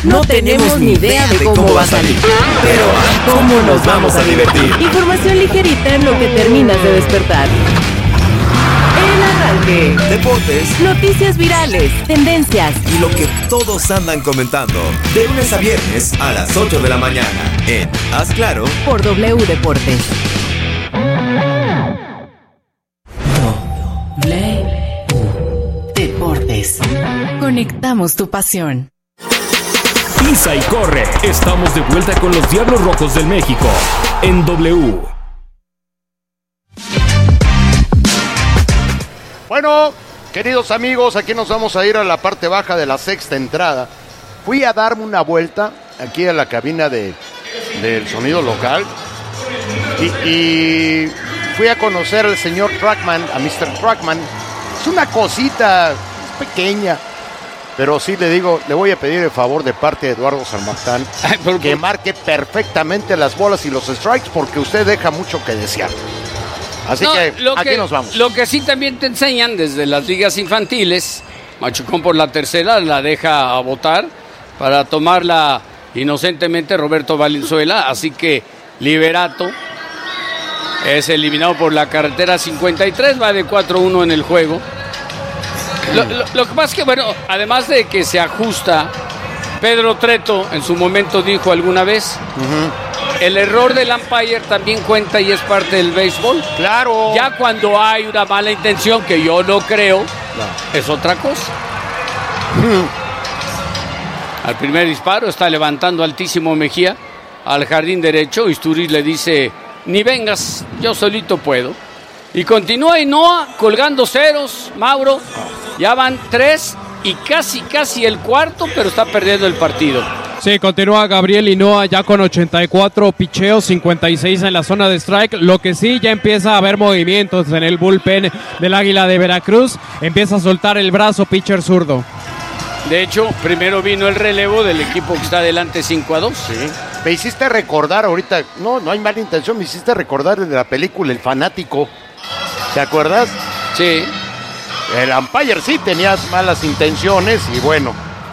No tenemos ni idea de cómo va a salir, pero cómo nos vamos a divertir. Información ligerita en lo que terminas de despertar. El arranque. Deportes. Noticias virales, tendencias Y lo que todos andan comentando. De lunes a viernes a las 8 de la mañana. En Haz Claro. por W Deportes. W Deportes. Conectamos tu pasión. Pisa y corre. Estamos de vuelta con los Diablos Rojos del México en W. Bueno, queridos amigos, aquí nos vamos a ir a la parte baja de la sexta entrada. Fui a darme una vuelta aquí a la cabina del sonido local y fui a conocer al señor Trackman, a Mr. Trackman. Es una cosita pequeña, pero sí le digo, le voy a pedir el favor de parte de Eduardo Sarmactán que marque perfectamente las bolas y los strikes, porque usted deja mucho que desear. Así que aquí nos vamos. Lo que sí también te enseñan desde las ligas infantiles, Machucón por la tercera la deja a votar para tomarla inocentemente Roberto Valenzuela, así que Liberato es eliminado por la carretera 53, va de 4-1 en el juego. Lo que pasa es que, bueno, además de que se ajusta, Pedro Treto en su momento dijo alguna vez, el error del umpire también cuenta y es parte del béisbol. Claro. Ya cuando hay una mala intención, que yo no creo, es otra cosa. Al primer disparo está levantando altísimo Mejía al jardín derecho. Isturiz le dice, ni vengas, yo solito puedo. Y continúa Hinoa colgando ceros, Mauro. Ya van 3 y casi el cuarto, pero está perdiendo el partido. Sí, continúa Gabriel Hinoa ya con 84 picheos, 56 en la zona de strike. Lo que sí, ya empieza a haber movimientos en el bullpen del Águila de Veracruz. Empieza a soltar el brazo pitcher zurdo. De hecho, primero vino el relevo del equipo que está adelante 5-2. Sí. Me hiciste recordar ahorita, no hay mala intención, me hiciste recordar de la película El Fanático. ¿Te acuerdas? Sí. El umpire sí tenía malas intenciones y bueno.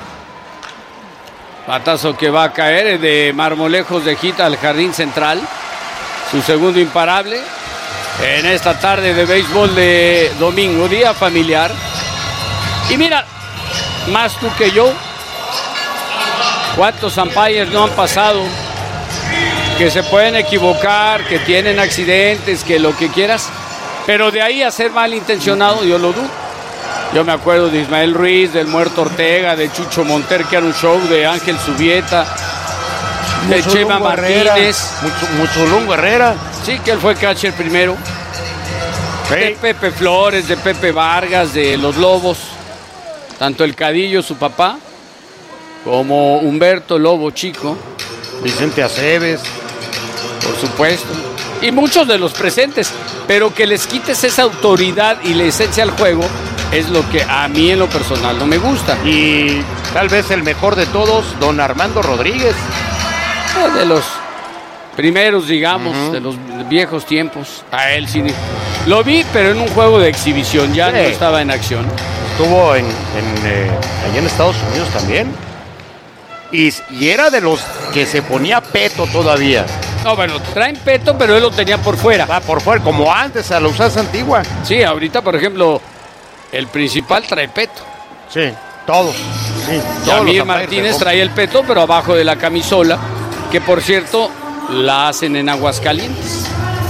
Batazo que va a caer de Marmolejos de hit al jardín central. Su segundo imparable en esta tarde de béisbol de domingo, día familiar. Y mira, más tú que yo, ¿cuántos umpires no han pasado? Que se pueden equivocar, que tienen accidentes, que lo que quieras. Pero de ahí a ser malintencionado, yo lo dudo. Yo me acuerdo de Ismael Ruiz, del Muerto Ortega, de Chucho Monter, que era un show, de Ángel Zubieta, de Chema Martínez. Mucho Herrera. Sí, que él fue catcher primero. Sí. De Pepe Flores, de Pepe Vargas, de los Lobos. Tanto el Cadillo, su papá, como Humberto Lobo Chico. Vicente Aceves. Por supuesto. Y muchos de los presentes. Pero que les quites esa autoridad y la esencia al juego es lo que a mí en lo personal no me gusta. Y tal vez el mejor de todos, don Armando Rodríguez. De los primeros, digamos, de los viejos tiempos. A él sí. Lo vi, pero en un juego de exhibición, ya no estaba en acción. Estuvo allá en Estados Unidos también. Y era de los que se ponía peto todavía. No, bueno, traen peto, pero él lo tenía por fuera. Va por fuera, como antes, a la usanza antigua. Sí, ahorita, por ejemplo, el principal trae peto. Sí, todos. Sí, Yamir Martínez trae el peto, pero abajo de la camisola, que por cierto, la hacen en Aguascalientes.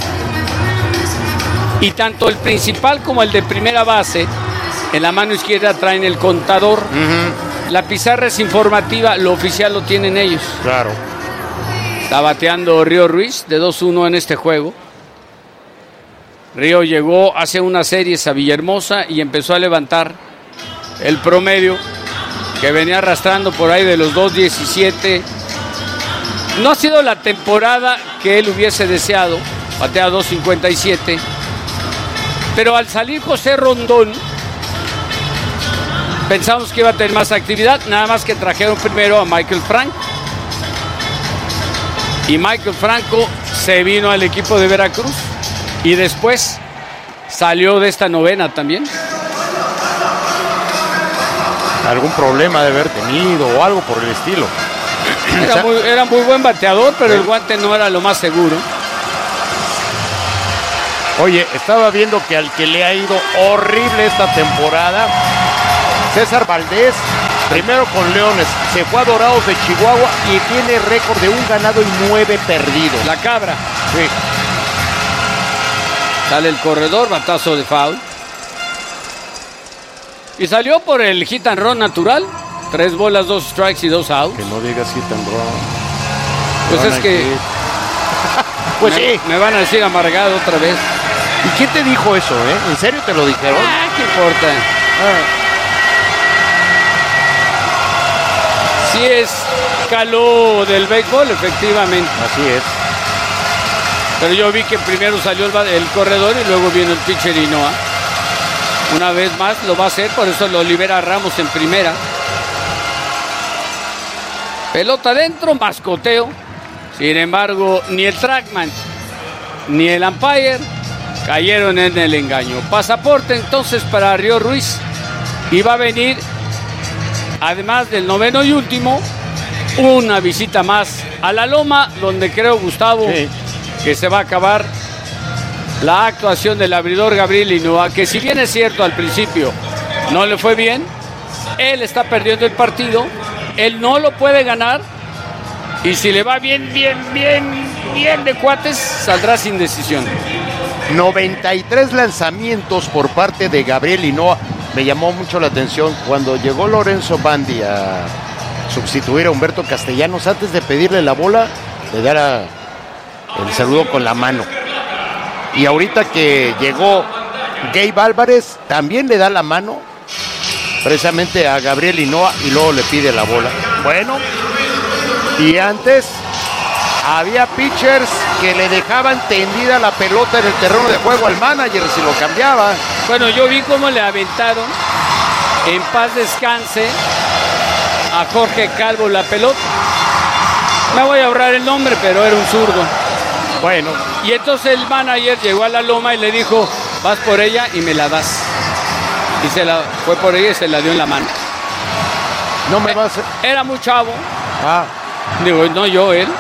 Y tanto el principal como el de primera base, en la mano izquierda traen el contador. La pizarra es informativa, lo oficial lo tienen ellos. Claro. Está bateando Río Ruiz de 2-1 en este juego. Río llegó hace unas series a Villahermosa y empezó a levantar el promedio que venía arrastrando por ahí de los 2.17. No ha sido la temporada que él hubiese deseado, batea 2.57. Pero al salir José Rondón, pensamos que iba a tener más actividad, nada más que trajeron primero a Michael Franco. Y Michael Franco se vino al equipo de Veracruz y después salió de esta novena también. algún problema de haber tenido o algo por el estilo. Era muy buen bateador, pero el guante no era lo más seguro. Oye, estaba viendo que al que le ha ido horrible esta temporada, César Valdés, primero con Leones, se fue a Dorados de Chihuahua y tiene récord de 1 ganado y 9 perdidos. La cabra. Sí. Sale el corredor, batazo de foul. Y salió por el hit and run natural. 3 bolas, 2 strikes y 2 outs. Que no digas hit and run. Pues es que... Pues sí. Me van a decir amargado otra vez. ¿Y quién te dijo eso, ¿En serio te lo dijeron? ¿Qué importa? Sí es caló del béisbol, efectivamente. Así es. Pero yo vi que primero salió el corredor y luego vino el pitcher Hinoa. Una vez más lo va a hacer, por eso lo libera Ramos en primera. Pelota adentro, mascoteo. Sin embargo, ni el trackman ni el umpire cayeron en el engaño. Pasaporte entonces para Río Ruiz. Y va a venir, además del noveno y último, una visita más a la Loma, donde creo, Gustavo, que se va a acabar la actuación del abridor Gabriel Hinoa, que si bien es cierto al principio no le fue bien, él está perdiendo el partido, él no lo puede ganar, y si le va bien de cuates, saldrá sin decisión. 93 lanzamientos por parte de Gabriel Hinoa. Me llamó mucho la atención cuando llegó Lorenzo Bandi a sustituir a Humberto Castellanos. Antes de pedirle la bola, le diera el saludo con la mano. Y ahorita que llegó Gabe Álvarez, también le da la mano precisamente a Gabriel Hinoa y luego le pide la bola. Bueno, y antes había pitchers que le dejaban tendida la pelota en el terreno de juego al manager si lo cambiaba. Bueno, yo vi cómo le aventaron, en paz descanse, a Jorge Calvo la pelota. Me voy a ahorrar el nombre, pero era un zurdo. Bueno. Y entonces el manager llegó a la loma y le dijo, vas por ella y me la das. Y fue por ella y se la dio en la mano. No me vas a... Era muy chavo. Ah. Digo, no yo, él.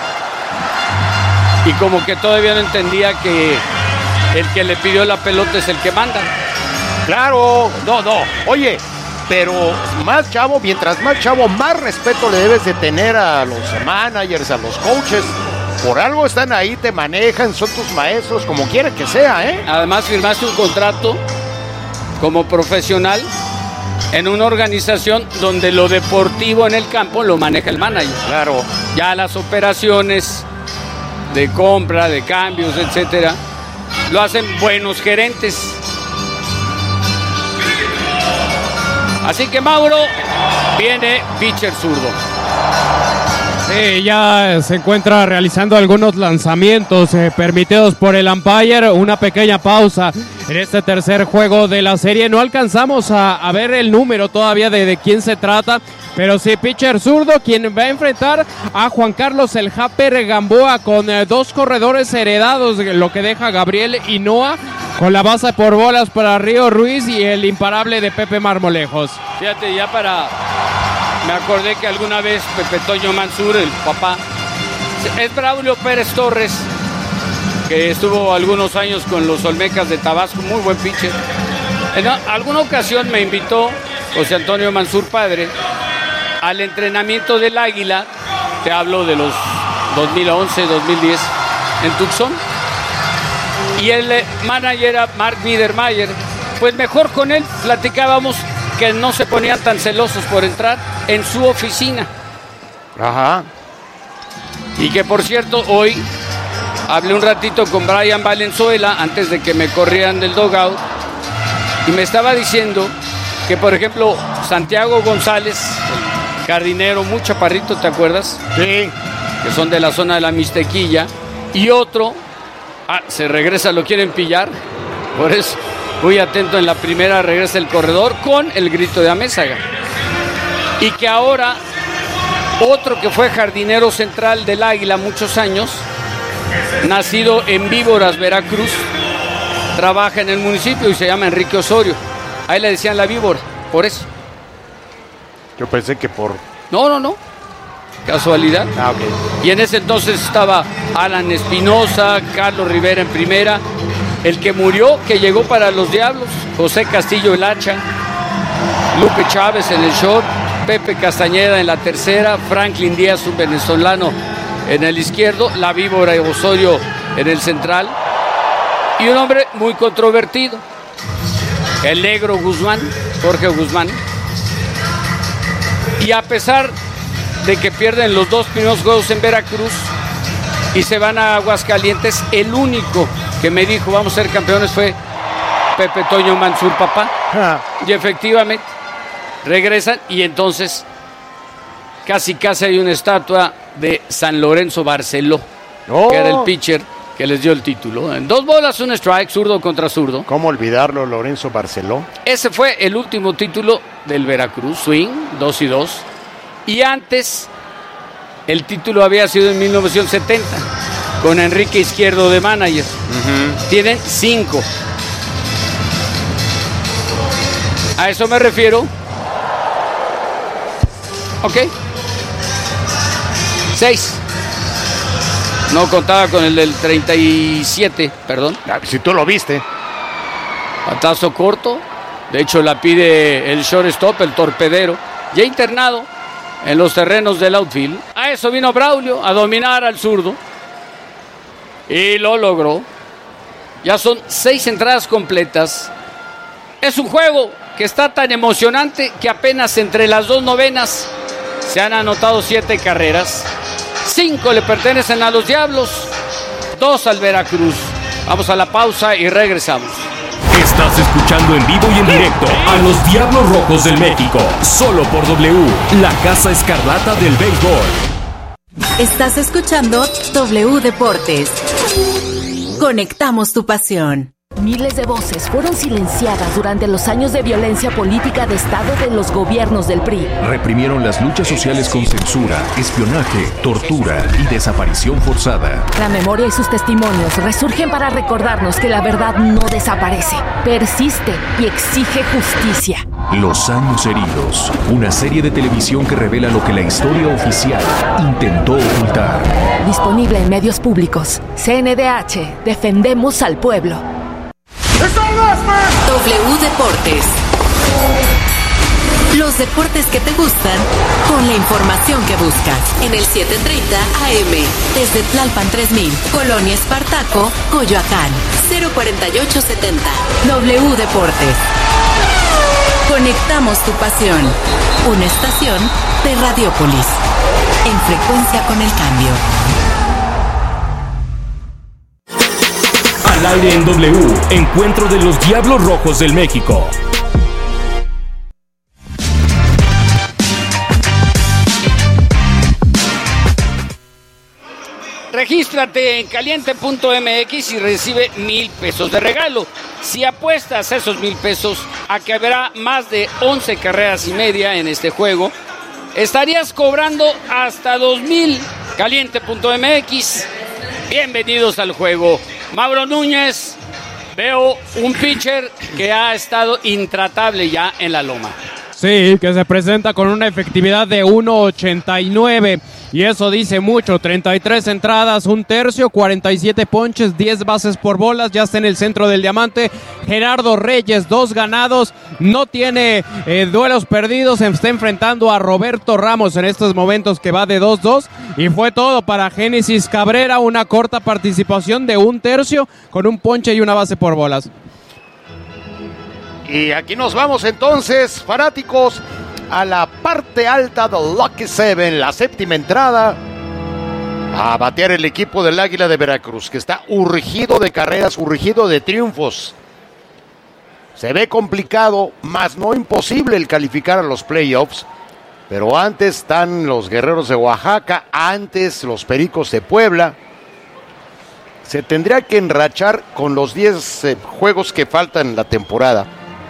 Y como que todavía no entendía que el que le pidió la pelota es el que manda. Claro, no. Oye, pero más chavo, mientras más chavo, más respeto le debes de tener a los managers, a los coaches. Por algo están ahí, te manejan, son tus maestros, como quiera que sea, ¿eh? Además firmaste un contrato como profesional en una organización donde lo deportivo en el campo lo maneja el manager. Claro. Ya las operaciones de compra, de cambios, etcétera, lo hacen buenos gerentes. Así que Mauro, viene pitcher zurdo. Sí, ya se encuentra realizando algunos lanzamientos permitidos por el umpire. Una pequeña pausa en este tercer juego de la serie. No alcanzamos a ver el número todavía de quién se trata, pero sí, pitcher zurdo, quien va a enfrentar a Juan Carlos el Japper Gamboa con 2 corredores heredados, lo que deja Gabriel Hinoa, con la base por bolas para Río Ruiz y el imparable de Pepe Marmolejos. Fíjate, me acordé que alguna vez Pepe Toño Mansur, el papá, es Braulio Pérez Torres, que estuvo algunos años con los Olmecas de Tabasco, muy buen pitcher. En alguna ocasión me invitó José Antonio Mansur padre al entrenamiento del Águila, te hablo de los 2011, 2010, en Tucson. Y el manager era Mark Biedermeier. Pues mejor con él platicábamos que no se ponían tan celosos por entrar en su oficina. Ajá. Y que por cierto, hoy hablé un ratito con Brian Valenzuela antes de que me corrieran del dugout y me estaba diciendo que, por ejemplo, Santiago González, el jardinero, muy chaparrito, ¿te acuerdas? Sí. Que son de la zona de la Mixtequilla, y otro, se regresa, lo quieren pillar, por eso muy atento en la primera, regresa el corredor con el grito de Amézaga. Y que ahora otro que fue jardinero central del Águila muchos años, nacido en Víboras, Veracruz, trabaja en el municipio y se llama Enrique Osorio. Ahí le decían la víbora, por eso. Yo pensé que por... No. Casualidad. Ok. Y en ese entonces estaba Alan Espinosa, Carlos Rivera en primera, el que murió, que llegó para los Diablos, José Castillo el hacha, Lupe Chávez en el short, Pepe Castañeda en la tercera, Franklin Díaz, un venezolano, en el izquierdo, la víbora Osorio en el central, y un hombre muy controvertido, el negro Guzmán, Jorge Guzmán. Y a pesar de que pierden los 2 primeros juegos en Veracruz y se van a Aguascalientes, el único que me dijo vamos a ser campeones fue Pepe Toño Mansur, papá. Y efectivamente regresan, y entonces casi hay una estatua de San Lorenzo Barceló, que era el pitcher que les dio el título. En 2 bolas, un strike, zurdo contra zurdo. ¿Cómo olvidarlo, Lorenzo Barceló? Ese fue el último título del Veracruz, swing, 2-2. Y antes, el título había sido en 1970, con Enrique Izquierdo de manager. Tienen 5. A eso me refiero. Ok. 6. No contaba con el del 37, perdón. Si tú lo viste. Batazo corto. De hecho, la pide el shortstop, el torpedero. Ya internado en los terrenos del outfield. A eso vino Braulio, a dominar al zurdo. Y lo logró. Ya son 6 entradas completas. Es un juego que está tan emocionante que apenas entre las 2 novenas se han anotado 7 carreras. 5 le pertenecen a los Diablos, 2 al Veracruz. Vamos a la pausa y regresamos. Estás escuchando en vivo y en directo a los Diablos Rojos del México, solo por W, la Casa Escarlata del béisbol. Estás escuchando W Deportes. Conectamos tu pasión. Miles de voces fueron silenciadas durante los años de violencia política de Estado de los gobiernos del PRI. Reprimieron las luchas sociales con censura, espionaje, tortura y desaparición forzada. La memoria y sus testimonios resurgen para recordarnos que la verdad no desaparece, persiste y exige justicia. Los años heridos, una serie de televisión que revela lo que la historia oficial intentó ocultar. Disponible en medios públicos. CNDH, defendemos al pueblo. W Deportes. Los deportes que te gustan con la información que buscas. En el 730 AM. Desde Tlalpan 3000. Colonia Espartaco, Coyoacán. 04870. W Deportes. Conectamos tu pasión. Una estación de Radiopolis. En frecuencia con el cambio. Al aire en W, encuentro de los Diablos Rojos del México. Regístrate en caliente.mx y recibe 1,000 pesos de regalo. Si apuestas esos 1,000 pesos a que habrá más de 11 carreras y media en este juego, estarías cobrando hasta 2,000. Caliente.mx. Bienvenidos al juego. Mauro Núñez, veo un pitcher que ha estado intratable ya en la loma. Sí, que se presenta con una efectividad de 1.89 y eso dice mucho. 33 entradas, 1/3, 47 ponches, 10 bases por bolas, ya está en el centro del diamante. Gerardo Reyes, 2 ganados, no tiene duelos perdidos, se está enfrentando a Roberto Ramos en estos momentos, que va de 2-2, y fue todo para Génesis Cabrera, una corta participación de 1/3 con un ponche y una base por bolas. Y aquí nos vamos entonces, fanáticos, a la parte alta del Lucky Seven, la 7ª entrada, a batear el equipo del Águila de Veracruz, que está urgido de carreras, urgido de triunfos. Se ve complicado, mas no imposible el calificar a los playoffs, pero antes están los Guerreros de Oaxaca, antes los Pericos de Puebla. Se tendría que enrachar con los 10 juegos que faltan en la temporada.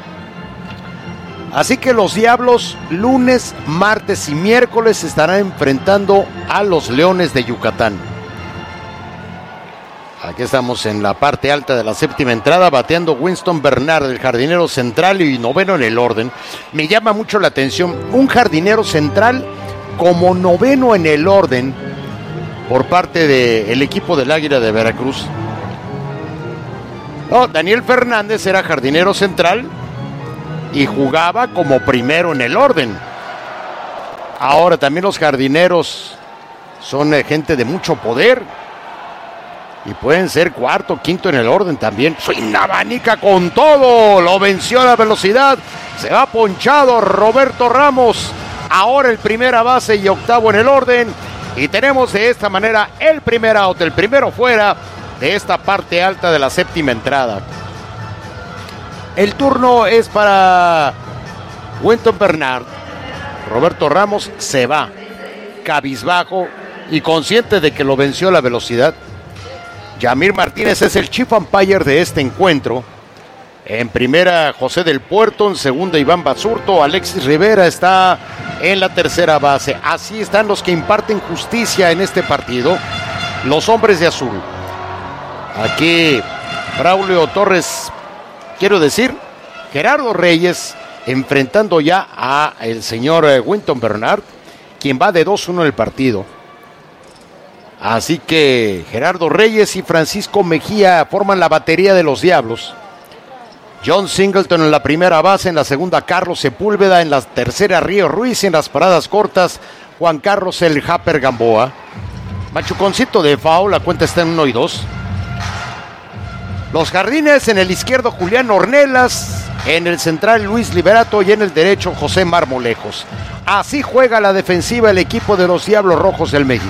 Así que los Diablos lunes, martes y miércoles estarán enfrentando a los Leones de Yucatán. Aquí estamos en la parte alta de la séptima entrada, bateando Winston Bernard, el jardinero central y noveno en el orden. Me llama mucho la atención un jardinero central como noveno en el orden por parte del equipo del Águila de Veracruz. No, Daniel Fernández era jardinero central y jugaba como primero en el orden. Ahora también los jardineros son gente de mucho poder. Y pueden ser cuarto, quinto en el orden también. Abanica con todo. Lo venció a la velocidad. Se va ponchado Roberto Ramos. Ahora el primera base y octavo en el orden. Y tenemos de esta manera el primer out, el primero fuera de esta parte alta de la séptima entrada. El turno es para Winston Bernard. Roberto Ramos se va cabizbajo y consciente de que lo venció a la velocidad. Yamir Martínez es el chief umpire de este encuentro. En primera, José del Puerto. En segunda, Iván Basurto. Alexis Rivera está en la tercera base. Así están los que imparten justicia en este partido. Los hombres de azul. Aquí, Braulio Torres, quiero decir, Gerardo Reyes, enfrentando ya a el señor Winston Bernard, quien va de 2-1 en el partido. Así que Gerardo Reyes y Francisco Mejía forman la batería de los Diablos. John Singleton en la primera base, en la segunda Carlos Sepúlveda, en la tercera Río Ruiz, en las paradas cortas Juan Carlos el Japper Gamboa. Machuconcito de foul, la cuenta está en 1-2. Los jardines, en el izquierdo Julián Ornelas, en el central Luis Liberato y en el derecho José Marmolejos. Así juega la defensiva el equipo de los Diablos Rojos del México.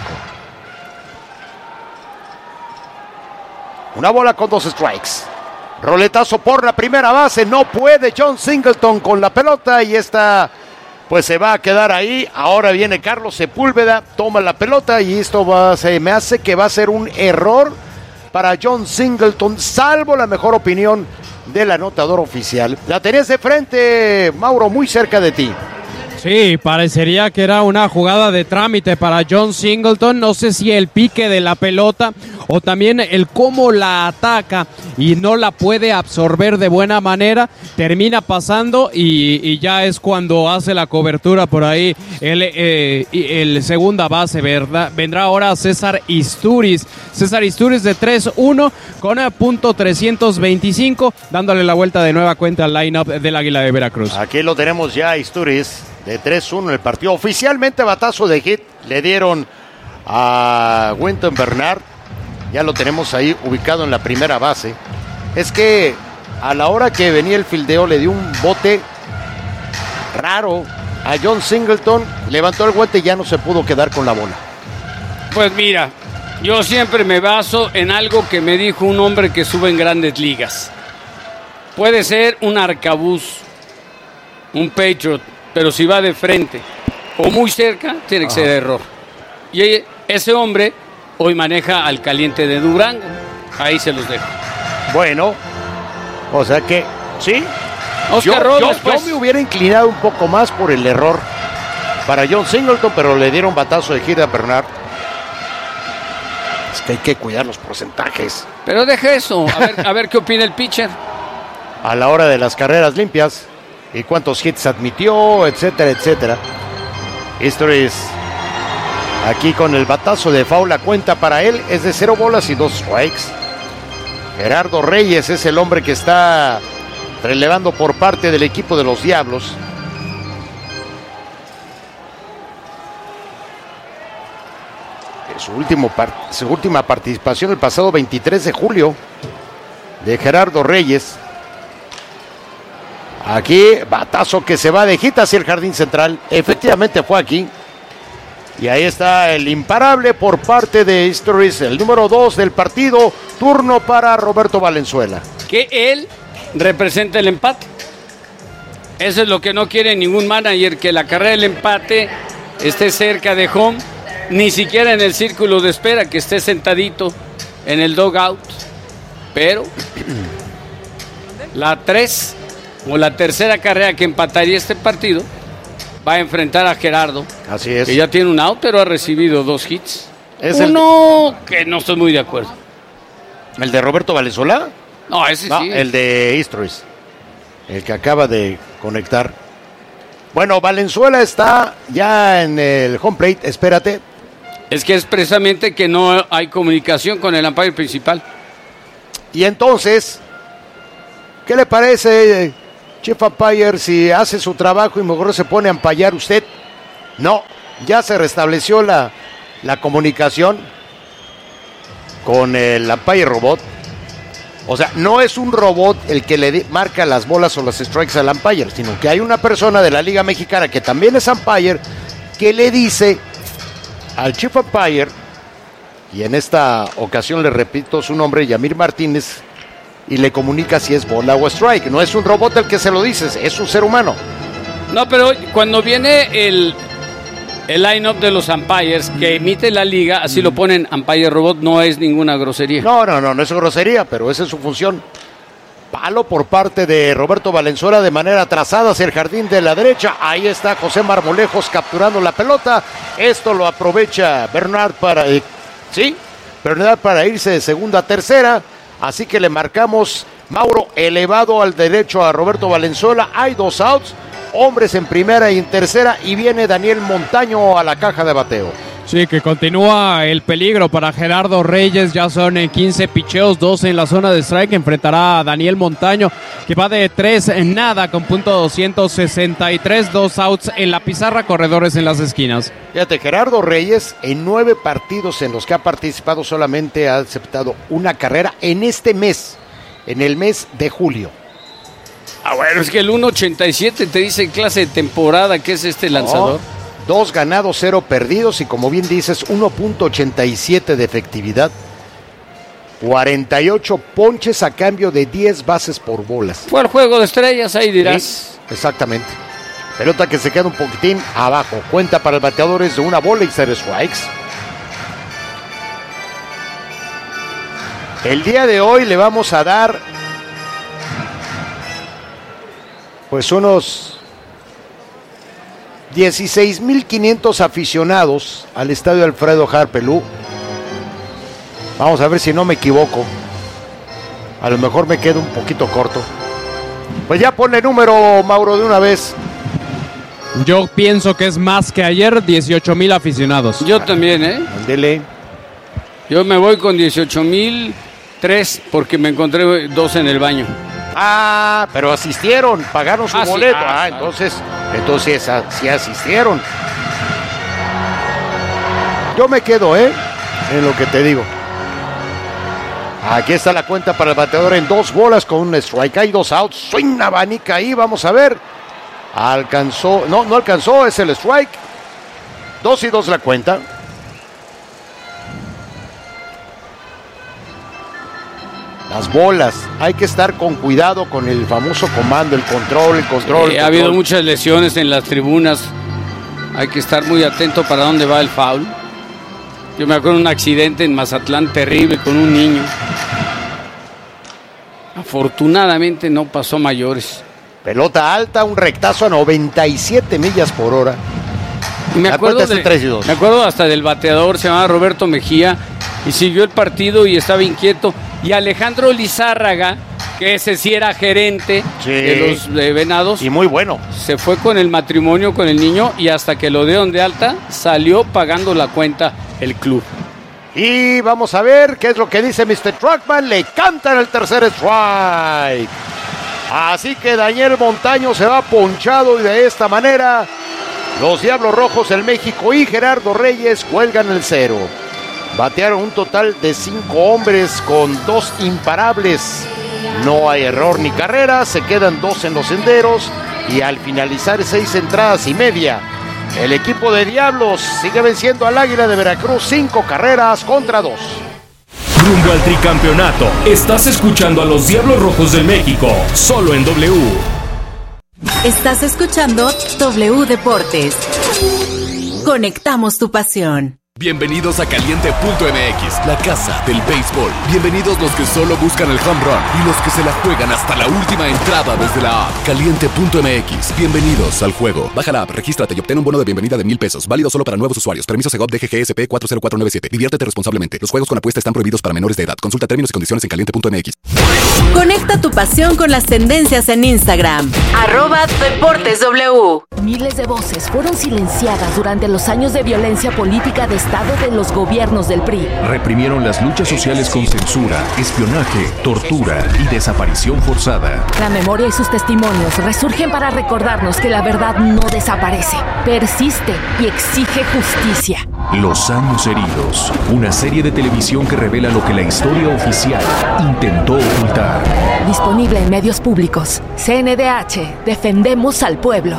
Una bola con 2 strikes. Roletazo por la primera base. No puede John Singleton con la pelota. Y esta pues se va a quedar ahí. Ahora viene Carlos Sepúlveda. Toma la pelota. Y esto me hace que va a ser un error para John Singleton. Salvo la mejor opinión del anotador oficial. La tenés de frente, Mauro, muy cerca de ti. Sí, parecería que era una jugada de trámite para John Singleton. No sé si el pique de la pelota o también el cómo la ataca y no la puede absorber de buena manera. Termina pasando y ya es cuando hace la cobertura por ahí el segunda base, ¿verdad? Vendrá ahora César Istúriz. César Istúriz de 3-1 con .325, dándole la vuelta de nueva cuenta al line-up del Águila de Veracruz. Aquí lo tenemos ya, Istúriz. De 3-1 en el partido. Oficialmente batazo de hit le dieron a Winston Bernard. Ya lo tenemos ahí ubicado en la primera base. Es que a la hora que venía el fildeo le dio un bote raro a John Singleton. Levantó el guante y ya no se pudo quedar con la bola. Pues mira, yo siempre me baso en algo que me dijo un hombre que sube en Grandes Ligas. Puede ser un arcabuz, un Patriot, pero si va de frente o muy cerca, tiene que ser error. Y ese hombre hoy maneja al caliente de Durango. Ahí se los dejo. Bueno, o sea que, sí. Oscar Robles, yo me hubiera inclinado un poco más por el error para John Singleton, pero le dieron batazo de gira a Bernard. Es que hay que cuidar los porcentajes. Pero deja eso, a ver qué opina el pitcher. A la hora de las carreras limpias. Y cuántos hits admitió, etcétera, etcétera. Esto es aquí con el batazo de foul. La cuenta para él es de 0 bolas y 2 strikes. Gerardo Reyes es el hombre que está relevando por parte del equipo de los Diablos. Su última participación el pasado 23 de julio de Gerardo Reyes. Aquí, batazo que se va de hit hacia el jardín central. Efectivamente fue aquí. Y ahí está el imparable por parte de Istúriz, el número 2 del partido. Turno para Roberto Valenzuela. Que él representa el empate. Eso es lo que no quiere ningún manager, que la carrera del empate esté cerca de home, ni siquiera en el círculo de espera, que esté sentadito en el dugout. Pero la 3 o la tercera carrera que empataría este partido va a enfrentar a Gerardo. Así es. Que ya tiene un out, pero ha recibido 2 hits. Es Uno que no estoy muy de acuerdo. ¿El de Roberto Valenzuela? No, ese No, sí. el de Istros, el que acaba de conectar. Bueno, Valenzuela está ya en el home plate, espérate. Es que es precisamente que no hay comunicación con el umpire principal. Y entonces, ¿qué le parece, Chief Umpire, si hace su trabajo y mejor se pone a umpire usted? No, ya se restableció la comunicación con el umpire robot. O sea, no es un robot el que le marca las bolas o las strikes al umpire, sino que hay una persona de la Liga Mexicana que también es umpire que le dice al Chief Umpire, y en esta ocasión le repito su nombre, Yamir Martínez, y le comunica si es bola o strike. No es un robot el que se lo dice, es un ser humano. No, pero cuando viene el line-up de los umpires que emite la liga, así lo ponen umpire robot, no es ninguna grosería. No es grosería, pero esa es su función. Palo por parte de Roberto Valenzuela de manera trazada hacia el jardín de la derecha. Ahí está José Marmolejos capturando la pelota. Esto lo aprovecha Bernard para irse de segunda a tercera. Así que le marcamos, Mauro, elevado al derecho a Roberto Valenzuela. Hay 2 outs, hombres en primera y en tercera, y viene Daniel Montaño a la caja de bateo. Sí, que continúa el peligro para Gerardo Reyes. Ya son 15 picheos, 12 en la zona de strike. Enfrentará a Daniel Montaño, que va de 3 en nada con .263, 2 outs en la pizarra, corredores en las esquinas. Fíjate, Gerardo Reyes en 9 partidos en los que ha participado solamente ha aceptado una carrera en este mes, en el mes de julio. Bueno, es que el 1.87 te dice clase de temporada que es este lanzador. 2 ganados, 0 perdidos, y como bien dices, 1.87 de efectividad. 48 ponches a cambio de 10 bases por bolas. Fue el juego de estrellas, ahí dirás. Sí, exactamente. Pelota que se queda un poquitín abajo. Cuenta para el bateador es de 1 bola y 0 strikes. El día de hoy le vamos a dar pues unos 16,500 aficionados al estadio Alfredo Harpelú. Vamos a ver si no me equivoco. A lo mejor me quedo un poquito corto. Pues ya ponle número, Mauro, de una vez. Yo pienso que es más que ayer, 18,000 aficionados. Yo también, Dele. Yo me voy con 18,003 porque me encontré 2 en el baño. Ah, pero asistieron, pagaron su boleto. Sí, Entonces sí asistieron. Yo me quedo, en lo que te digo. Aquí está la cuenta para el bateador en 2 bolas con un strike. Hay 2 outs. Swing, abanica ahí, vamos a ver. Alcanzó, no alcanzó, es el strike. 2-2 la cuenta. Las bolas, hay que estar con cuidado con el famoso comando, el control. Ha habido muchas lesiones en las tribunas. Hay que estar muy atento para dónde va el foul. Yo me acuerdo de un accidente en Mazatlán terrible con un niño. Afortunadamente no pasó mayores. Pelota alta, un rectazo a 97 millas por hora. Y me acuerdo hasta del bateador, se llamaba Roberto Mejía, y siguió el partido y estaba inquieto. Y Alejandro Lizárraga, que ese sí era gerente de los Venados. Y muy bueno. Se fue con el matrimonio con el niño y hasta que lo dieron de alta, salió pagando la cuenta el club. Y vamos a ver qué es lo que dice Mr. Truckman. Le cantan el tercer strike. Así que Daniel Montaño se va ponchado y de esta manera los Diablos Rojos del México y Gerardo Reyes cuelgan el 0. Batearon un total de 5 hombres con 2 imparables. No hay error ni carrera, se quedan 2 en los senderos y al finalizar 6 entradas y media, el equipo de Diablos sigue venciendo al Águila de Veracruz 5 carreras contra 2. Rumbo al tricampeonato, estás escuchando a los Diablos Rojos del México, solo en W. Estás escuchando W Deportes. Conectamos tu pasión. Bienvenidos a Caliente.mx, la casa del béisbol. Bienvenidos los que solo buscan el home run y los que se la juegan hasta la última entrada desde la app. Caliente.mx, bienvenidos al juego. Baja la app, regístrate y obtén un bono de bienvenida de $1,000. Válido solo para nuevos usuarios. Permiso Segov DGGSP 40497. Diviértete responsablemente. Los juegos con apuesta están prohibidos para menores de edad. Consulta términos y condiciones en Caliente.mx. Conecta tu pasión con las tendencias en Instagram. @DeportesW. Miles de voces fueron silenciadas durante los años de violencia política de Estado de los gobiernos del PRI. Reprimieron las luchas sociales con censura, espionaje, tortura y desaparición forzada. La memoria y sus testimonios resurgen para recordarnos que la verdad no desaparece, persiste y exige justicia. Los años heridos, una serie de televisión que revela lo que la historia oficial intentó ocultar. Disponible en medios públicos. CNDH, defendemos al pueblo.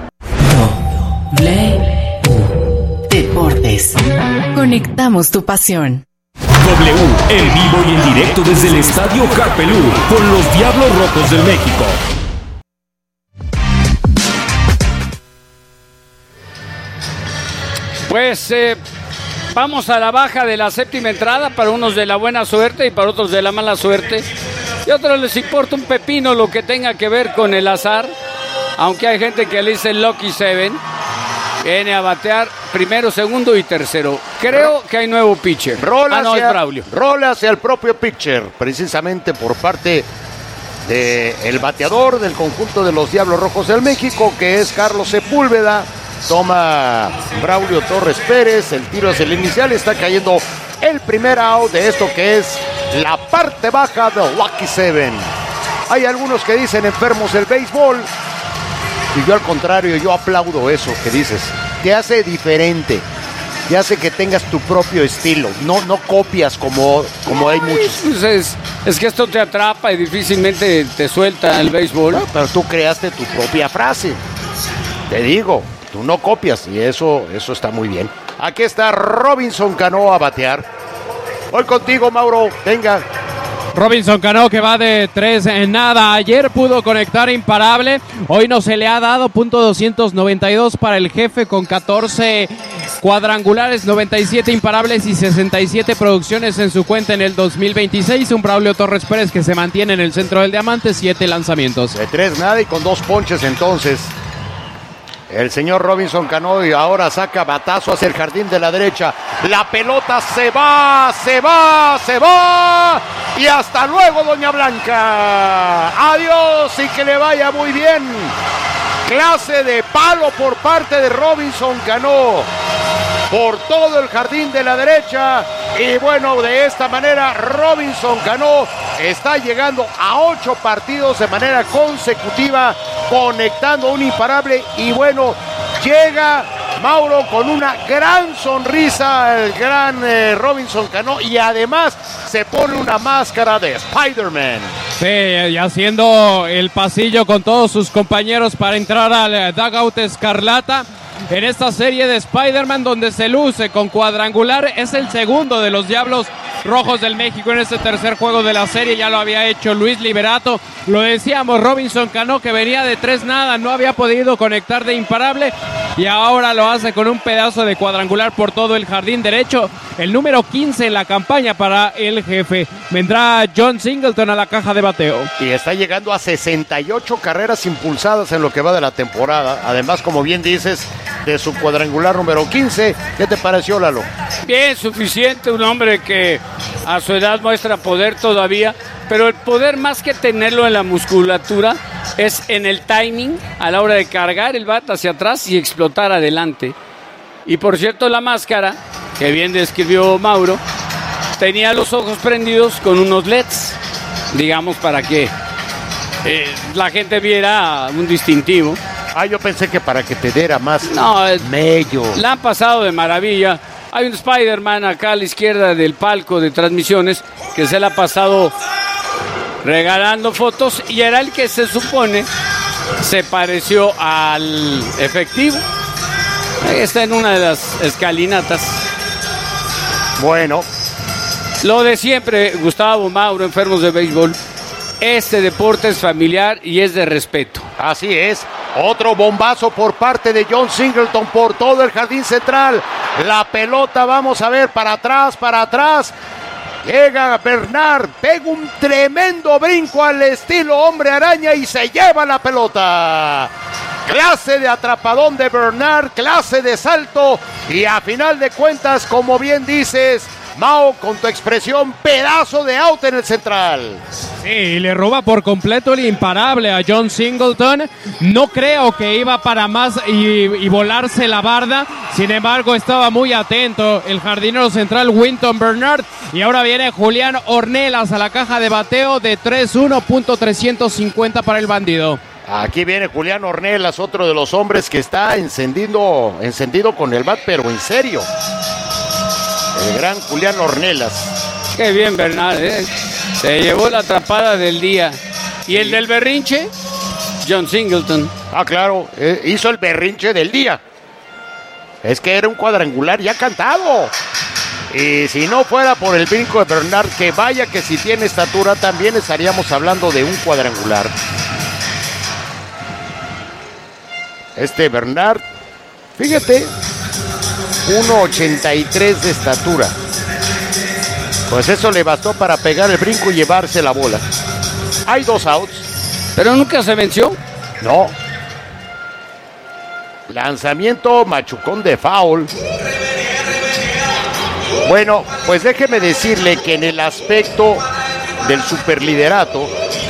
Deportes. Conectamos tu pasión. W, en vivo y en directo desde el Estadio Carpelú, con los Diablos Rojos del México. Pues vamos a la baja de la séptima entrada, para unos de la buena suerte y para otros de la mala suerte. Y a otros les importa un pepino lo que tenga que ver con el azar, aunque hay gente que le dice Lucky Seven. Viene a batear primero, segundo y tercero. Creo que hay nuevo pitcher. Es Braulio. Rola hacia el propio pitcher, precisamente por parte del bateador del conjunto de los Diablos Rojos del México, que es Carlos Sepúlveda. Toma Braulio Torres Pérez, el tiro hacia el inicial, está cayendo el primer out de esto que es la parte baja de Lucky Seven. Hay algunos que dicen enfermos del béisbol, y yo al contrario, yo aplaudo eso que dices. Te hace diferente, te hace que tengas tu propio estilo, no copias como hay muchos. Pues es que esto te atrapa y difícilmente te suelta el béisbol. No, pero tú creaste tu propia frase, te digo, tú no copias y eso está muy bien. Aquí está Robinson Cano a batear. Voy contigo, Mauro, venga. Robinson Cano, que va de 3 en nada. Ayer pudo conectar imparable. Hoy no se le ha dado. .292 para el jefe con 14 cuadrangulares, 97 imparables y 67 producciones en su cuenta en el 2026. Un Braulio Torres Pérez que se mantiene en el centro del diamante, 7 lanzamientos. De 3 nada y con 2 ponches entonces. El señor Robinson Cano y ahora saca batazo hacia el jardín de la derecha. La pelota se va. Y hasta luego, doña Blanca. Adiós y que le vaya muy bien. Clase de palo por parte de Robinson Cano. Por todo el jardín de la derecha. Y bueno, de esta manera Robinson Cano está llegando a 8 partidos de manera consecutiva, conectando un imparable. Y bueno, llega Mauro con una gran sonrisa, el gran Robinson Cano, y además se pone una máscara de Spider-Man. Sí, y haciendo el pasillo con todos sus compañeros para entrar al dugout escarlata. En esta serie de Spider-Man, donde se luce con cuadrangular, es el segundo de los Diablos Rojos del México en este tercer juego de la serie. Ya lo había hecho Luis Liberato. Lo decíamos, Robinson Cano, que venía de 3 nada, no había podido conectar de imparable, y ahora lo hace con un pedazo de cuadrangular por todo el jardín derecho. El número 15 en la campaña para el jefe. Vendrá John Singleton a la caja de bateo. Y está llegando a 68 carreras impulsadas en lo que va de la temporada. Además, como bien dices, de su cuadrangular número 15. ¿Qué te pareció, Lalo? Bien, suficiente, un hombre que a su edad muestra poder todavía, pero el poder, más que tenerlo en la musculatura, es en el timing a la hora de cargar el bat hacia atrás y explotar adelante. Y por cierto, la máscara, que bien describió Mauro, tenía los ojos prendidos con unos LEDs, digamos, para que la gente viera un distintivo. Yo pensé que para que te diera más mello. La han pasado de maravilla. Hay un Spider-Man acá a la izquierda del palco de transmisiones que se le ha pasado regalando fotos, y era el que se supone se pareció al efectivo. Ahí está en una de las escalinatas. Bueno, lo de siempre, Gustavo, Mauro, enfermos de béisbol. Este deporte es familiar y es de respeto. Así es. Otro bombazo por parte de John Singleton por todo el jardín central. la pelota, vamos a ver, para atrás. Llega Bernard, pega un tremendo brinco al estilo hombre araña y se lleva la pelota. Clase de atrapadón de Bernard, clase de salto y a final de cuentas, como bien dices, Mao, con tu expresión, pedazo de out en el central. Sí, le roba por completo el imparable a John Singleton. No creo que iba para más y volarse la barda. Sin embargo, estaba muy atento el jardinero central Winton Bernard. Y ahora viene Julián Ornelas a la caja de bateo de 3-1.350 para el bandido. Aquí viene Julián Ornelas, otro de los hombres que está encendido con el bat, pero en serio. El gran Julián Ornelas. Qué bien, Bernard, Se llevó la atrapada del día. ¿Y el del berrinche? John Singleton. Ah, claro, hizo el berrinche del día. Es que era un cuadrangular ya cantado. Y si no fuera por el brinco de Bernard, que vaya que si tiene estatura, también estaríamos hablando de un cuadrangular. Este Bernard, fíjate, 1.83 de estatura. Pues eso le bastó para pegar el brinco y llevarse la bola. Hay 2 outs. ¿Pero nunca se venció? No. Lanzamiento machucón de foul. Bueno, pues déjeme decirle que en el aspecto del superliderato,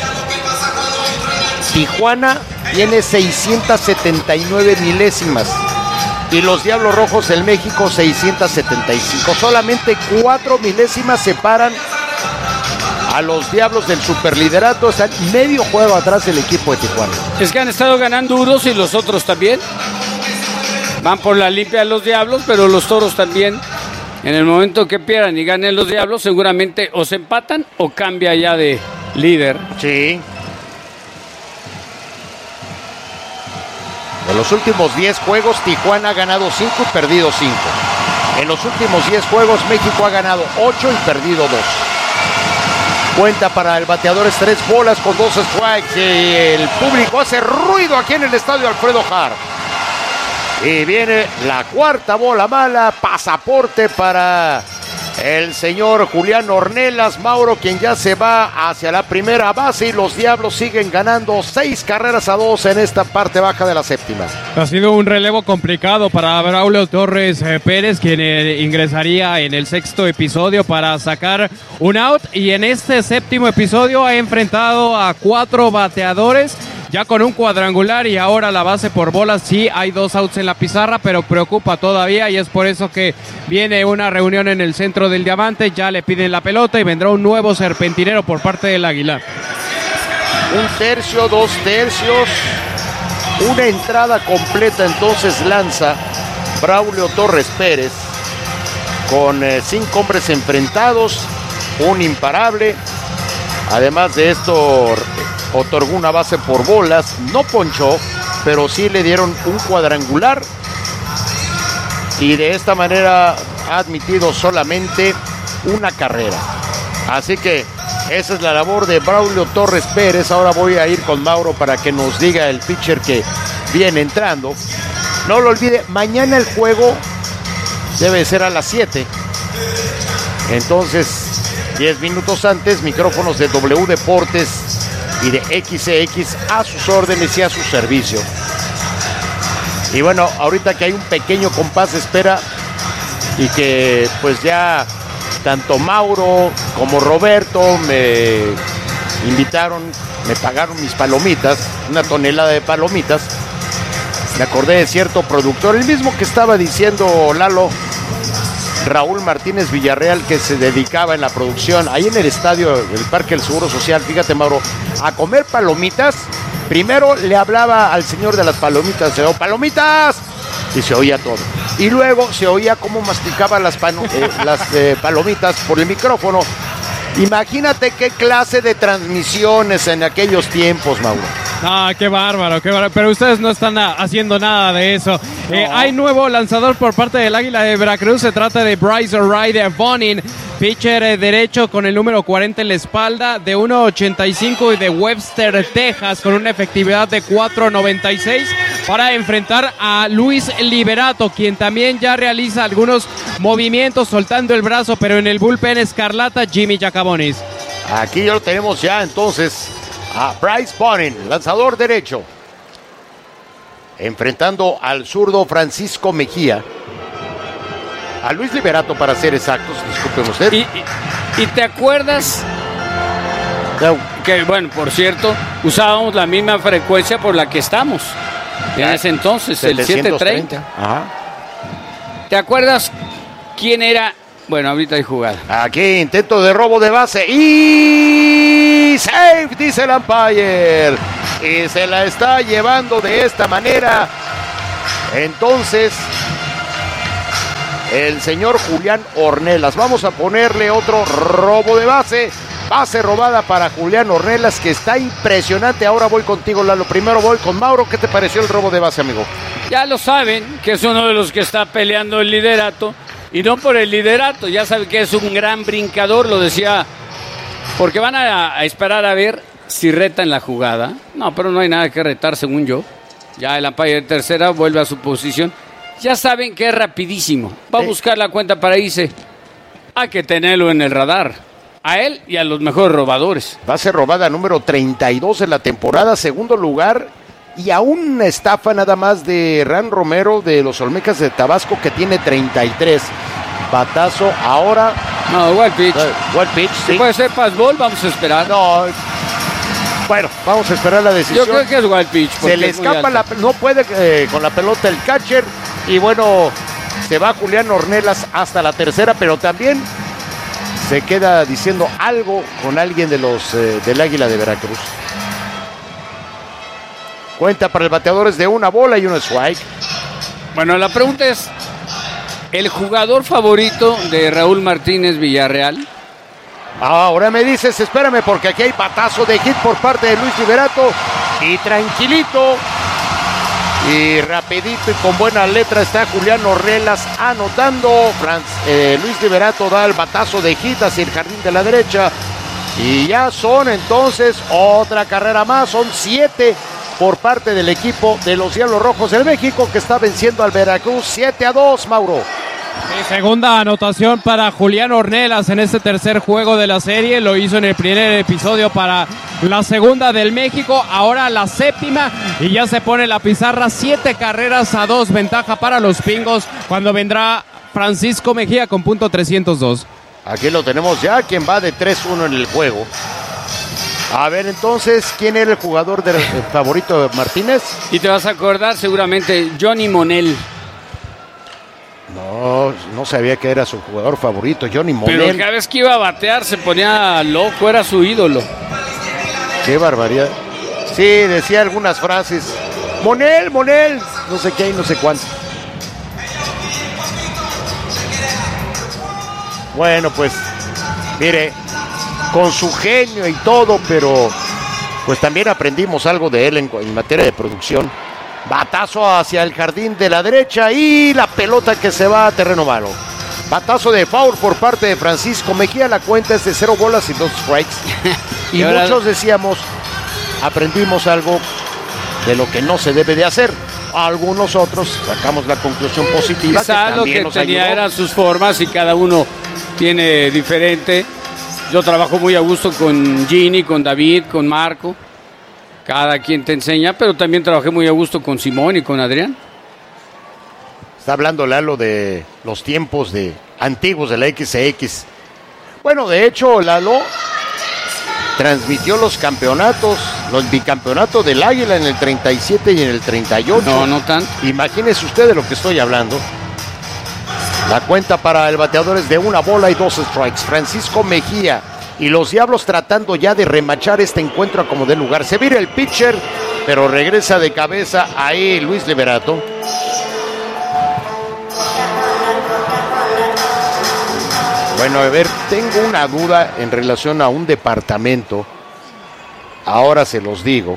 Tijuana tiene 679 milésimas y los Diablos Rojos del México 675. Solamente 4 milésimas separan a los Diablos del superliderato. Están medio juego atrás del equipo de Tijuana. Es que han estado ganando unos y los otros también. Van por la limpia de los Diablos, pero los Toros también. En el momento que pierdan y ganen los Diablos, seguramente o se empatan o cambia ya de líder. Sí. En los últimos 10 juegos, Tijuana ha ganado 5 y perdido 5. En los últimos 10 juegos, México ha ganado 8 y perdido 2. Cuenta para el bateador es 3 bolas con 2 strikes. Y el público hace ruido aquí en el estadio Alfredo Harp. Y viene la cuarta bola mala, pasaporte para el señor Julián Ornelas, Mauro, quien ya se va hacia la primera base y los Diablos siguen ganando 6-2 en esta parte baja de la séptima. Ha sido un relevo complicado para Braulio Torres Pérez, quien ingresaría en el 6º episodio para sacar un out, y en este 7º episodio ha enfrentado a 4 bateadores ya con un cuadrangular y ahora la base por bolas. Sí, hay 2 outs en la pizarra, pero preocupa todavía y es por eso que viene una reunión en el centro del diamante. Ya le piden la pelota y vendrá un nuevo serpentinero por parte del Águila. 1/3, 2/3, una entrada completa. Entonces lanza Braulio Torres Pérez con 5 hombres enfrentados, un imparable. Además de esto, otorgó una base por bolas, no ponchó, pero sí le dieron un cuadrangular y de esta manera ha admitido solamente una carrera. Así que esa es la labor de Braulio Torres Pérez. Ahora voy a ir con Mauro para que nos diga el pitcher que viene entrando. No lo olvide, mañana el juego debe ser a las 7. Entonces, 10 minutos antes, micrófonos de W Deportes y de XCX a sus órdenes y a su servicio. Y bueno, ahorita que hay un pequeño compás de espera y que pues ya tanto Mauro como Roberto me invitaron, me pagaron mis palomitas, 1 tonelada de palomitas. Me acordé de cierto productor, el mismo que estaba diciendo Lalo, Raúl Martínez Villarreal, que se dedicaba en la producción ahí en el estadio del Parque del Seguro Social. Fíjate, Mauro, a comer palomitas. Primero le hablaba al señor de las palomitas, se ¡oh, palomitas! Y se oía todo. Y luego se oía cómo masticaba las palomitas por el micrófono. Imagínate qué clase de transmisiones en aquellos tiempos, Mauro. Ah, qué bárbaro, pero ustedes no están haciendo nada de eso. No. Hay nuevo lanzador por parte del Águila de Veracruz, se trata de Bryce O'Reilly Bonin. pitcher derecho con el número 40 en la espalda, de 1.85 y de Webster, Texas, con una efectividad de 4.96 para enfrentar a Luis Liberato, quien también ya realiza algunos movimientos soltando el brazo, pero en el bullpen escarlata Jimmy Giacamonis. Aquí ya lo tenemos ya entonces a Bryce Bonnin, lanzador derecho, enfrentando al zurdo Francisco Mejía. A Luis Liberato, para ser exactos, disculpen usted. ¿Y te acuerdas que, bueno, por cierto, usábamos la misma frecuencia por la que estamos en ese entonces, el 730? Ajá. ¿Te acuerdas quién era? Bueno, ahorita hay jugada. Aquí intento de robo de base y safe, dice el umpire. Y se la está llevando de esta manera. Entonces, el señor Julián Ornelas. Vamos a ponerle otro robo de base. Base robada para Julián Ornelas, que está impresionante. Ahora voy contigo, Lalo. Primero voy con Mauro. ¿Qué te pareció el robo de base, amigo? Ya lo saben, que es uno de los que está peleando el liderato. Y no por el liderato, ya saben que es un gran brincador, lo decía. Porque van a esperar a ver si reta en la jugada. No, pero no hay nada que retar, según yo. Ya el umpire de tercera vuelve a su posición. Ya saben que es rapidísimo. Va a buscar la cuenta para irse. Hay que tenerlo en el radar. A él y a los mejores robadores. Base robada número 32 en la temporada, segundo lugar. Y a una estafa nada más de Ran Romero de los Olmecas de Tabasco, que tiene 33. Batazo ahora. No, wild pitch. Wild pitch, sí. ¿Puede ser fastball? Vamos a esperar. No. Bueno, vamos a esperar la decisión. Yo creo que es wild pitch. Se le escapa no puede con la pelota el catcher. Y bueno, se va Julián Ornelas hasta la tercera, pero también se queda diciendo algo con alguien de los del Águila de Veracruz. Cuenta para el bateador es de una bola y un strike. Bueno, la pregunta es, ¿el jugador favorito de Raúl Martínez Villarreal? Ahora me dices, espérame, porque aquí hay batazo de hit por parte de Luis Liberato. Y tranquilito y rapidito y con buena letra está Julián Ornelas anotando. Luis Liberato da el batazo de hit hacia el jardín de la derecha. Y ya son entonces otra carrera más, son 7 por parte del equipo de los Diablos Rojos del México, que está venciendo al Veracruz 7-2, Mauro. Segunda anotación para Julián Ornelas en este tercer juego de la serie. Lo hizo en el primer episodio para la segunda del México. Ahora la séptima y ya se pone la pizarra 7-2, ventaja para los Pingos, cuando vendrá Francisco Mejía con punto 302. Aquí lo tenemos ya, quien va de 3-1 en el juego. A ver, entonces, ¿quién era el jugador favorito de Martínez? Y te vas a acordar seguramente, Johnny Monell. No sabía que era su jugador favorito, Johnny Monell. Pero cada vez que iba a batear se ponía loco, era su ídolo. Qué barbaridad. Sí, decía algunas frases. Monell, no sé qué y no sé cuánto. Bueno, pues, mire, con su genio y todo, pero pues también aprendimos algo de él en materia de producción. Batazo hacia el jardín de la derecha y la pelota que se va a terreno malo. Batazo de foul por parte de Francisco Mejía. La cuenta es de 0 bolas y 2 strikes. Y muchos decíamos, aprendimos algo de lo que no se debe de hacer. Algunos otros sacamos la conclusión positiva. Quizá lo que tenía eran sus formas y cada uno tiene diferente. Yo trabajo muy a gusto con Ginny, con David, con Marco. Cada quien te enseña, pero también trabajé muy a gusto con Simón y con Adrián. Está hablando Lalo de los tiempos antiguos de la XX. Bueno, de hecho, Lalo transmitió los campeonatos, los bicampeonatos del Águila en el 37 y en el 38. No tanto. Imagínese usted de lo que estoy hablando. La cuenta para el bateador es de 1 bola y 2 strikes. Francisco Mejía y los Diablos tratando ya de remachar este encuentro a como dé lugar. Se vira el pitcher, pero regresa de cabeza ahí Luis Liberato. Bueno, a ver, tengo una duda en relación a un departamento. Ahora se los digo.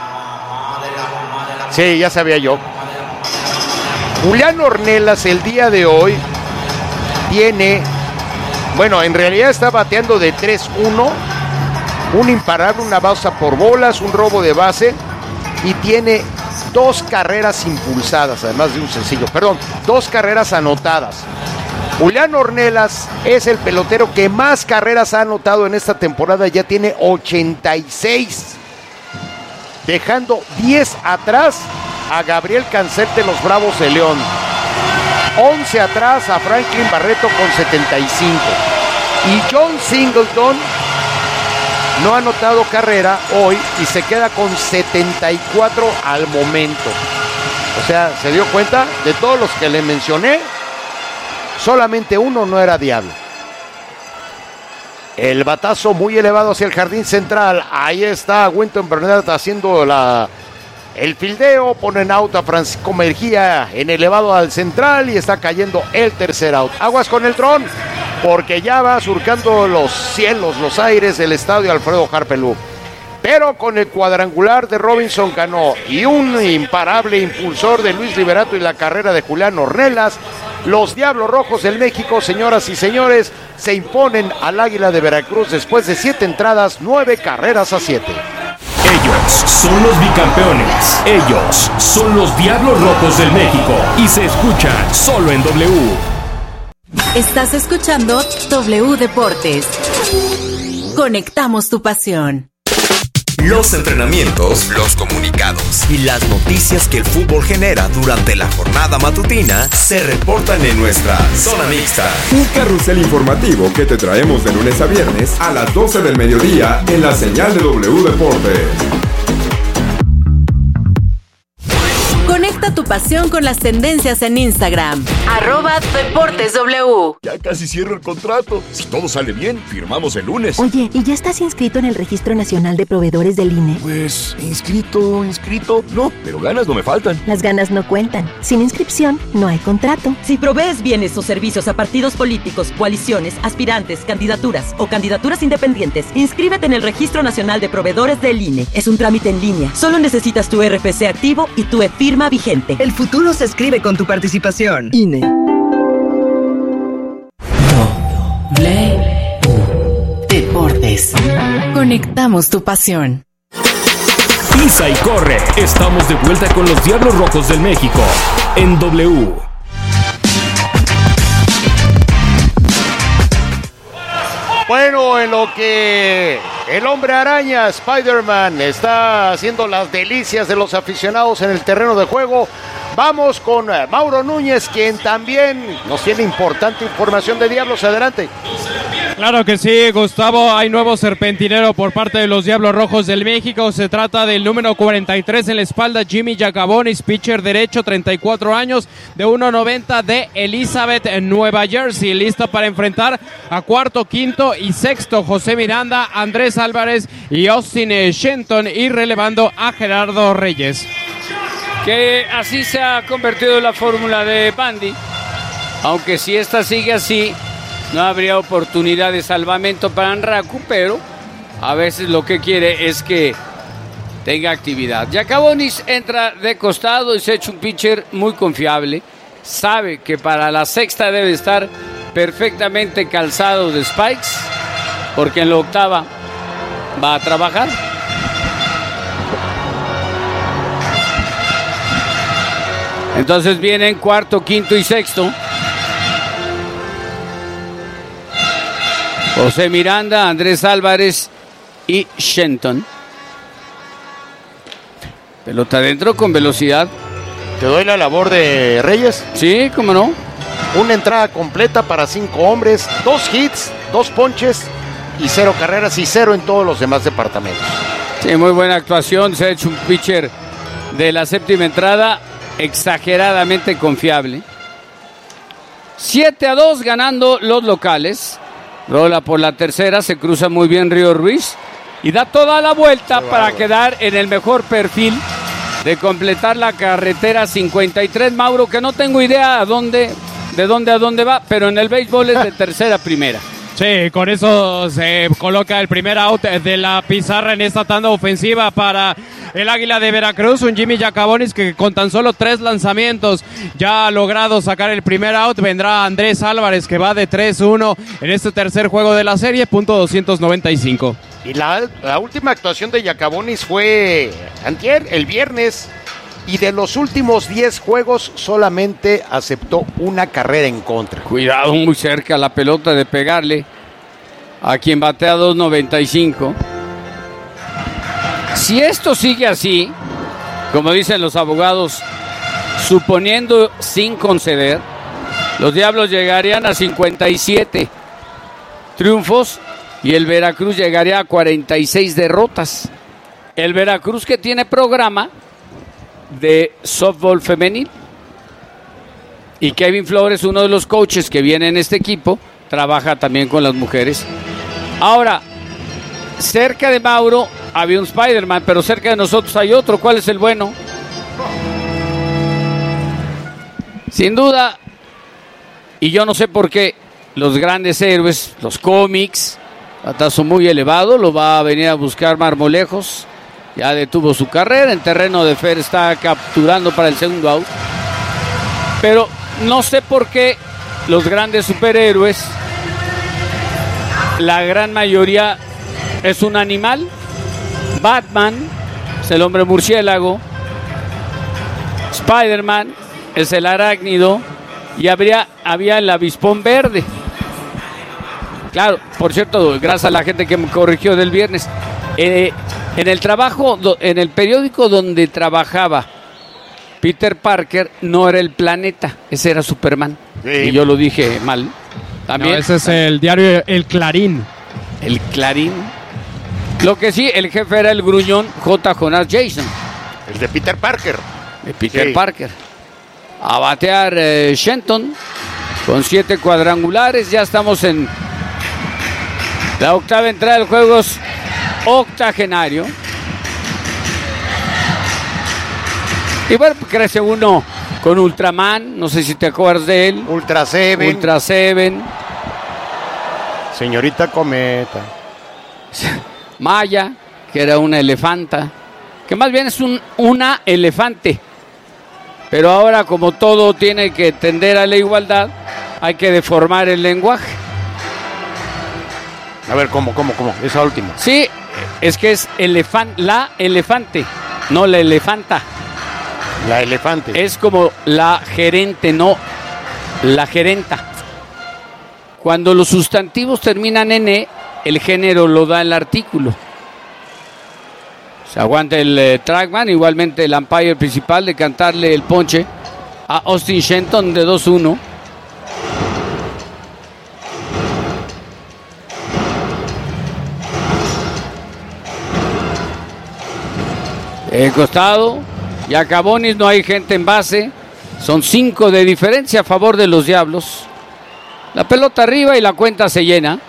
Sí, ya sabía yo. Julián Ornelas el día de hoy tiene Bueno, en realidad está bateando de 3-1, un imparable, una base por bolas, un robo de base y tiene 2 carreras impulsadas, además de un sencillo, 2 carreras anotadas. Julián Ornelas es el pelotero que más carreras ha anotado en esta temporada, ya tiene 86, dejando 10 atrás a Gabriel Cancel de los Bravos de León, 11 atrás a Franklin Barreto con 75, y John Singleton no ha anotado carrera hoy y se queda con 74 al momento. O sea, se dio cuenta de todos los que le mencioné, solamente uno no era diablo. El batazo muy elevado hacia el jardín central. Ahí está Winton Bernard haciendo el fildeo. Ponen out a Francisco Mejía en elevado al central y está cayendo el tercer out. Aguas con el dron, porque ya va surcando los cielos, los aires del estadio Alfredo Harpelú. Pero con el cuadrangular de Robinson Cano y un imparable impulsor de Luis Liberato y la carrera de Julián Ornelas, los Diablos Rojos del México, señoras y señores, se imponen al Águila de Veracruz después de 7 entradas, 9 carreras a 7. Ellos son los bicampeones. Ellos son los Diablos Rojos del México. Y se escuchan solo en W. Estás escuchando W Deportes. Conectamos tu pasión. Los entrenamientos, los comunicados y las noticias que el fútbol genera durante la jornada matutina se reportan en nuestra Zona Mixta. Un carrusel informativo que te traemos de lunes a viernes a las 12 del mediodía en la señal de W Deportes. Conecta tu pasión con las tendencias en Instagram. @DeportesW. Ya casi cierro el contrato. Si todo sale bien, firmamos el lunes. Oye, ¿y ya estás inscrito en el Registro Nacional de Proveedores del INE? Pues, inscrito, no, pero ganas no me faltan. Las ganas no cuentan. Sin inscripción, no hay contrato. Si provees bienes o servicios a partidos políticos, coaliciones, aspirantes, candidaturas o candidaturas independientes, inscríbete en el Registro Nacional de Proveedores del INE. Es un trámite en línea. Solo necesitas tu RFC activo y tu e-firma vigente. El futuro se escribe con tu participación. INE. Deportes. Conectamos tu pasión. Pisa y corre. Estamos de vuelta con los Diablos Rojos del México en W. Bueno, en lo que el hombre araña, Spider-Man, está haciendo las delicias de los aficionados en el terreno de juego, vamos con Mauro Núñez, quien también nos tiene importante información de Diablos. Adelante. Claro que sí, Gustavo, hay nuevo serpentinero por parte de los Diablos Rojos del México. Se trata del número 43 en la espalda, Jimmy Jacabonis, pitcher derecho, 34 años, de 1.90, de Elizabeth, en Nueva Jersey. Listo para enfrentar a cuarto, quinto y sexto, José Miranda, Andrés Álvarez y Austin Shenton, y relevando a Gerardo Reyes. Que así se ha convertido en la fórmula de Bandy, aunque si esta sigue así, no habría oportunidad de salvamento para Anraku, pero a veces lo que quiere es que tenga actividad. Jacabonis entra de costado y se echa un pitcher muy confiable. Sabe que para la sexta debe estar perfectamente calzado de spikes, porque en la octava va a trabajar. Entonces vienen cuarto, quinto y sexto. José Miranda, Andrés Álvarez y Shenton. Pelota adentro con velocidad. ¿Te doy la labor de Reyes? Sí, cómo no. Una entrada completa para 5 hombres, 2 hits, 2 ponches y 0 carreras y 0 en todos los demás departamentos. Sí, muy buena actuación. Se ha hecho un pitcher de la séptima entrada exageradamente confiable. 7-2 ganando los locales. Rola por la tercera, se cruza muy bien Río Ruiz y da toda la vuelta para quedar en el mejor perfil de completar la carretera 53, Mauro, que no tengo idea de dónde a dónde va, pero en el béisbol es de tercera a primera. Sí, con eso se coloca el primer out de la pizarra en esta tanda ofensiva para el Águila de Veracruz. Un Jimmy Yacabonis que con tan solo 3 lanzamientos ya ha logrado sacar el primer out. Vendrá Andrés Álvarez que va de 3-1 en este tercer juego de la serie, punto 295. Y la última actuación de Yacabonis fue antier, el viernes. Y de los últimos 10 juegos solamente aceptó una carrera en contra. Cuidado, muy cerca la pelota de pegarle a quien batea 2.95. Si esto sigue así, como dicen los abogados, suponiendo sin conceder, los Diablos llegarían a 57 triunfos y el Veracruz llegaría a 46 derrotas. El Veracruz que tiene programa de softball femenil y Kevin Flores, uno de los coaches que viene en este equipo, trabaja también con las mujeres. Ahora, cerca de Mauro había un Spider-Man, pero cerca de nosotros hay otro. ¿Cuál es el bueno? Sin duda, y yo no sé por qué los grandes héroes, los cómics, batazo muy elevado, lo va a venir a buscar Marmolejos. Ya detuvo su carrera, en terreno de Fer está capturando para el segundo out. Pero no sé por qué los grandes superhéroes, la gran mayoría es un animal. Batman es el hombre murciélago, Spider-Man es el arácnido y había el avispón verde. Claro, por cierto, gracias a la gente que me corrigió del viernes. En el trabajo, en el periódico donde trabajaba Peter Parker, no era el Planeta, ese era Superman. Sí. Y yo lo dije mal. También. No, ese es el diario El Clarín. El Clarín. Lo que sí, el jefe era el gruñón J. Jonas Jason. El de Peter Parker. De Peter Parker. A batear Shenton con 7 cuadrangulares. Ya estamos en la octava entrada del juego. Octogenario. Y bueno, crece uno con Ultraman, no sé si te acuerdas de él. Ultra Seven. Señorita Cometa. Maya, que era una elefanta, que más bien es una elefante. Pero ahora, como todo tiene que tender a la igualdad, hay que deformar el lenguaje. A ver, ¿cómo? Esa última. Sí, es que es la elefante, no la elefanta. La elefante. Es como la gerente, no la gerenta. Cuando los sustantivos terminan en E, el género lo da el artículo. Se aguanta el trackman, igualmente el umpire principal de cantarle el ponche a Austin Shenton de 2-1. El costado, Yacabonis, no hay gente en base. Son 5 de diferencia a favor de los Diablos. La pelota arriba y la cuenta se llena.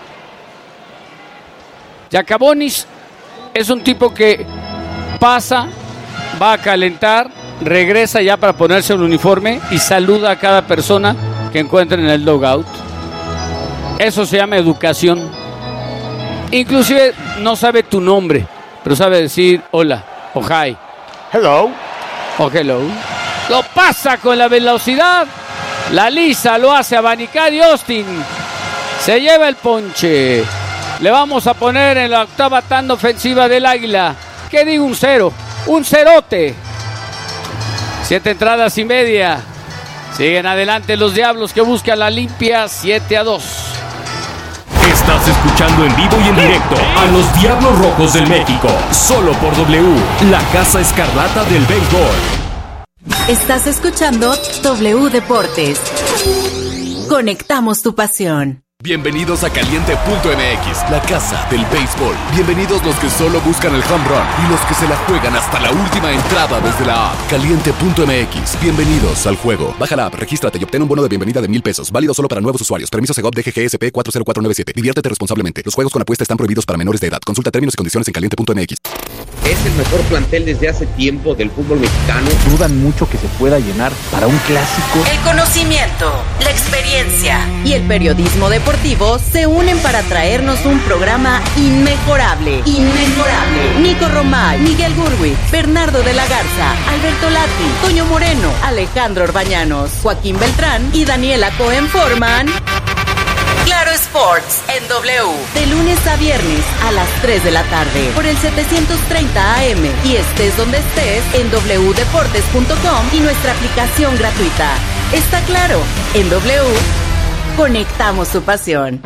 Yacabonis es un tipo que pasa, va a calentar, regresa ya para ponerse el uniforme y saluda a cada persona que encuentre en el dugout. Eso se llama educación. Inclusive no sabe tu nombre, pero sabe decir hola o hi. Hello. O hello. Lo pasa con la velocidad. La lisa lo hace abanicar y Austin se lleva el ponche. Le vamos a poner en la octava tanda ofensiva del Águila. ¿Qué digo? Un 0. Un cerote. 7 entradas y media. Siguen adelante los Diablos que buscan la limpia 7-2. Estás escuchando en vivo y en directo a los Diablos Rojos del México. Solo por W, la Casa Escarlata del Béisbol. Estás escuchando W Deportes. Conectamos tu pasión. Bienvenidos a Caliente.mx, la casa del béisbol. Bienvenidos los que solo buscan el home run y los que se la juegan hasta la última entrada desde la app. Caliente.mx, bienvenidos al juego. Baja la app, regístrate y obtén un bono de bienvenida de $1,000. Válido solo para nuevos usuarios. Permiso Segov DGGSP 40497. Diviértete responsablemente. Los juegos con apuesta están prohibidos para menores de edad. Consulta términos y condiciones en Caliente.mx. Es el mejor plantel desde hace tiempo del fútbol mexicano. Dudan mucho que se pueda llenar para un clásico. El conocimiento, la experiencia y el periodismo deportivo se unen para traernos un programa inmejorable. Nico Romay, Miguel Gurwitz, Bernardo de la Garza, Alberto Lati, Toño Moreno, Alejandro Orbañanos, Joaquín Beltrán y Daniela Cohen forman Claro Sports en W, de lunes a viernes a las 3 de la tarde, por el 730 AM, y estés donde estés en wdeportes.com y nuestra aplicación gratuita. Está claro, en W, conectamos tu pasión.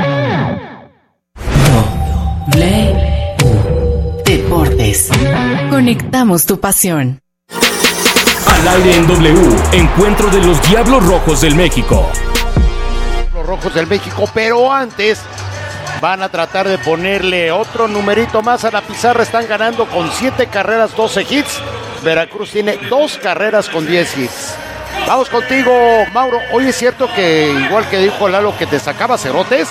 W Deportes, conectamos tu pasión. Al aire en W, encuentro de los Diablos Rojos del México. Rojos del México, pero antes van a tratar de ponerle otro numerito más a la pizarra. Están ganando con 7 carreras, 12 hits. Veracruz tiene 2 carreras con 10 hits. Vamos contigo, Mauro. Hoy es cierto que, igual que dijo Lalo, que te sacaba cerotes.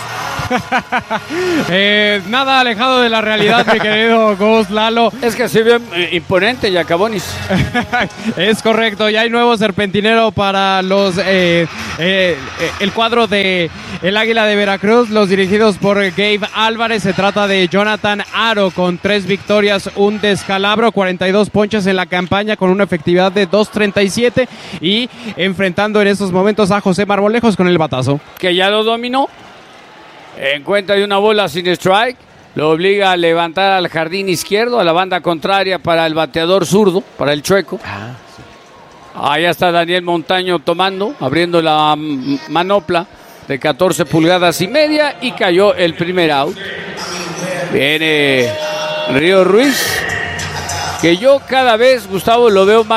Nada alejado de la realidad, mi querido Ghost Lalo. Es que se ve imponente, Yacabonis. Es correcto, ya hay nuevo serpentinero para los el cuadro de el Águila de Veracruz, los dirigidos por Gabe Álvarez. Se trata de Jonathan Aro, con 3 victorias, un descalabro, 42 ponches en la campaña, con una efectividad de 2.37, y enfrentando en estos momentos a José Marmolejos con el batazo. Que ya lo dominó. En cuenta de una bola sin strike, lo obliga a levantar al jardín izquierdo, a la banda contraria para el bateador zurdo, para el chueco. Sí. Allá está Daniel Montaño tomando, abriendo la manopla de 14 pulgadas y media, y cayó el primer out. Viene Río Ruiz, que yo cada vez, Gustavo, lo veo más